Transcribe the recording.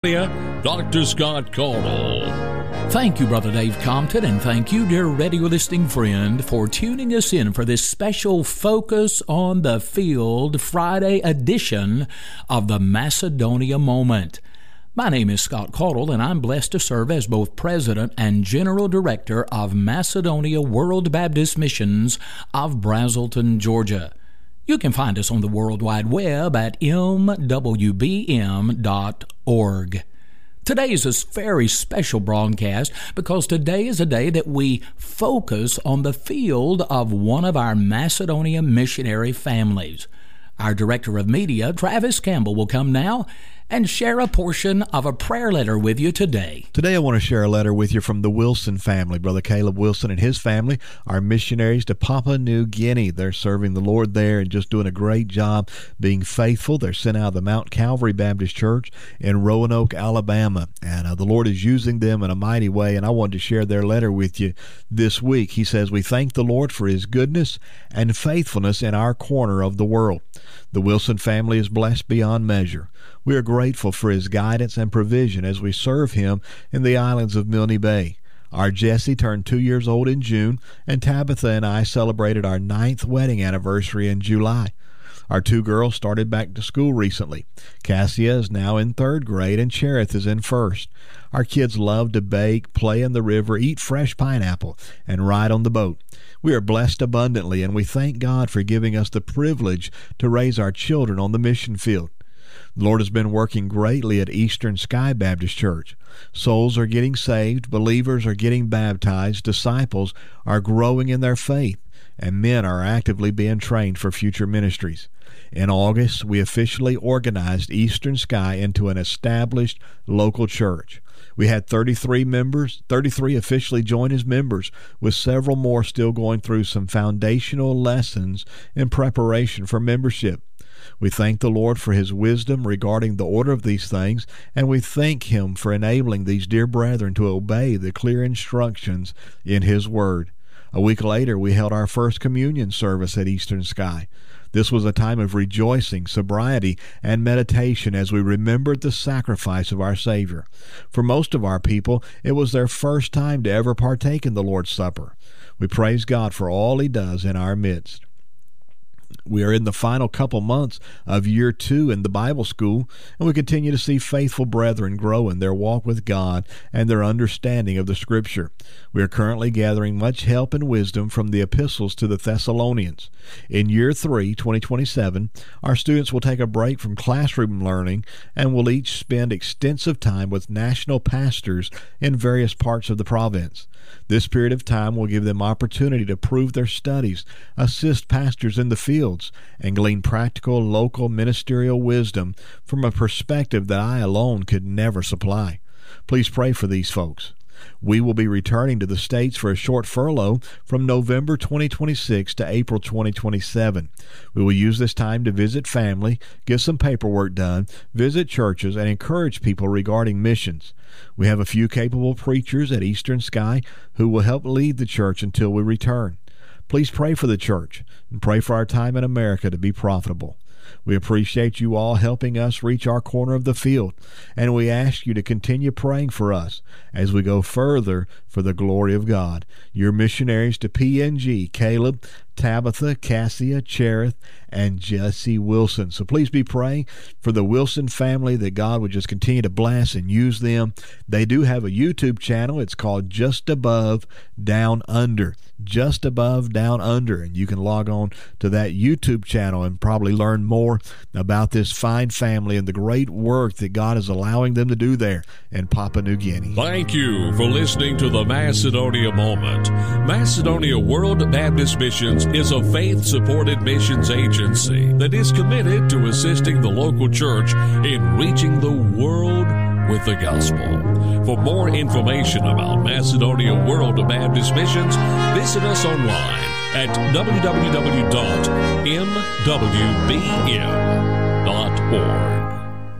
Dr. Scott Caudle. Thank you, Brother Dave Compton, and thank you, dear radio listening friend, for tuning us in for this special Focus on the Field Friday edition of the Macedonia Moment. My name is Scott Caudle, and I'm blessed to serve as both President and General Director of Macedonia World Baptist Missions of Braselton, Georgia. You can find us on the World Wide Web at mwbm.org. Today is a very special broadcast because today is a day that we focus on the field of one of our Macedonia missionary families. Our Director of Media, Travis Campbell, will come now and share a portion of a prayer letter with you today. Today I want to share a letter with you from the Wilson family. Brother Caleb Wilson and his family are missionaries to Papua New Guinea. They're serving the Lord there and just doing a great job being faithful. They're sent out of the Mount Calvary Baptist Church in Roanoke, Alabama. And the Lord is using them in a mighty way, and I wanted to share their letter with you this week. He says, "We thank the Lord for His goodness and faithfulness in our corner of the world. The Wilson family is blessed beyond measure. We are grateful for His guidance and provision as we serve Him in the islands of Milne Bay. Our Jessie turned 2 years old in June, and Tabitha and I celebrated our 9th wedding anniversary in July. Our 2 girls started back to school recently. Cassia is now in 3rd grade, and Cherith is in 1st. Our kids love to bake, play in the river, eat fresh pineapple, and ride on the boat. We are blessed abundantly, and we thank God for giving us the privilege to raise our children on the mission field. The Lord has been working greatly at Eastern Sky Baptist Church. Souls are getting saved, believers are getting baptized, disciples are growing in their faith, and men are actively being trained for future ministries. In August, we officially organized Eastern Sky into an established local church. We had 33 officially join as members, with several more still going through some foundational lessons in preparation for membership. We thank the Lord for His wisdom regarding the order of these things, and we thank Him for enabling these dear brethren to obey the clear instructions in His Word. A week later, we held our first communion service at Eastern Sky. This was a time of rejoicing, sobriety, and meditation as we remembered the sacrifice of our Savior. For most of our people, it was their first time to ever partake in the Lord's Supper. We praise God for all He does in our midst. We are in the final couple months of year 2 in the Bible school, and we continue to see faithful brethren grow in their walk with God and their understanding of the Scripture. We are currently gathering much help and wisdom from the epistles to the Thessalonians. In year 3, 2027, our students will take a break from classroom learning and will each spend extensive time with national pastors in various parts of the province. This period of time will give them opportunity to prove their studies, assist pastors in the fields, and glean practical local ministerial wisdom from a perspective that I alone could never supply. Please pray for these folks. We will be returning to the States for a short furlough from November 2026 to April 2027. We will use this time to visit family, get some paperwork done, visit churches, and encourage people regarding missions. We have a few capable preachers at Eastern Sky who will help lead the church until we return. Please pray for the church and pray for our time in America to be profitable. We appreciate you all helping us reach our corner of the field, and we ask you to continue praying for us as we go further for the glory of God. Your missionaries to PNG, Caleb, Tabitha, Cassia, Cherith, and Jessie Wilson. So please be praying for the Wilson family that God would just continue to bless and use them. They do have a YouTube channel. It's called Just Above Down Under. Just Above Down Under. And you can log on to that YouTube channel and probably learn more about this fine family and the great work that God is allowing them to do there in Papua New Guinea. Thank you for listening to the Macedonia Moment. Macedonia World Baptist Missions is a faith-supported missions agency that is committed to assisting the local church in reaching the world with the gospel. For more information about Macedonia World Baptist Missions, visit us online at www.mwbm.org.